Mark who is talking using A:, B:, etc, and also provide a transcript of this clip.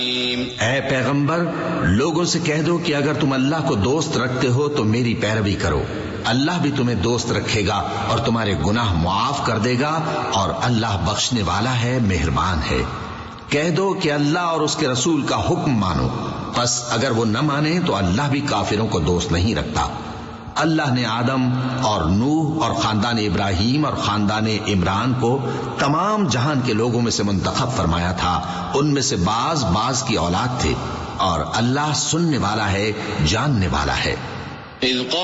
A: ऐ पैगंबर, लोगों से कह दो कि अगर तुम अल्लाह को दोस्त रखते हो तो मेरी पैरवी करो। अल्लाह भी तुम्हें दोस्त रखेगा और तुम्हारे गुनाह मुआफ कर देगा, और अल्लाह बख्शने वाला है, मेहरबान है। कह दो कि अल्लाह और उसके रसूल का हुक्म मानो। बस अगर वो न माने तो अल्लाह भी काफिरों को दोस्त नहीं रखता। अल्लाह ने आदम और नूह और खानदान इब्राहिम और खानदान इमरान को तमाम जहान के लोगों में से मुंतखब फरमाया था। उनमें से बाज की औलाद थे, और अल्लाह सुनने वाला है, जानने वाला है।